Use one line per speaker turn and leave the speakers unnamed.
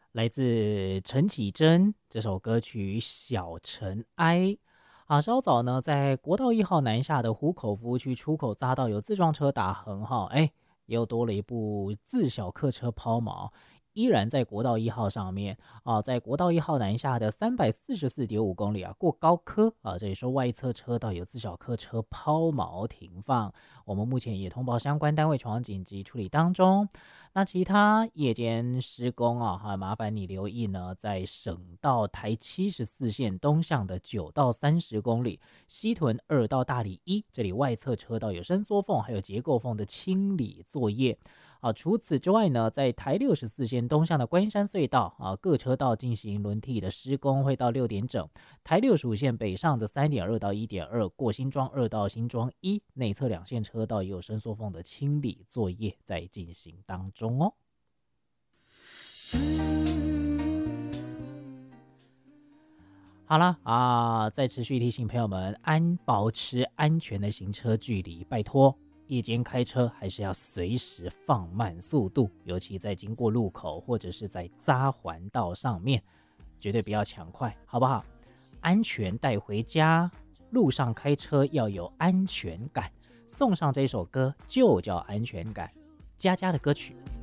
来自陈绮贞这首歌曲《小尘埃》稍早呢，在国道1号南下的湖口服务区出口匝道有自撞车打横又多了一部自小客车抛锚，依然在国道1号上面在国道1号南下的344.5公里过高科这里说外侧车道有自小客车抛锚停放，我们目前也通报相关单位闯紧急处理当中。那其他夜间施工麻烦你留意呢，在省道台74线东向的9到30公里，西屯2到大里1，这里外侧车道有伸缩缝还有结构缝的清理作业。除此之外呢，在台64线东向的关山隧道各车道进行轮替的施工，会到6点整。台65线北上的3.2到1.2，过新庄2到新庄1，内侧2线车道也有伸缩缝的清理作业在进行当中哦。好了再持续提醒朋友们保持安全的行车距离，拜托夜间开车还是要随时放慢速度，尤其在经过路口或者是在匝环道上面，绝对不要抢快，好不好？安全带回家，路上开车要有安全感。送上这首歌就叫安全感，佳佳的歌曲。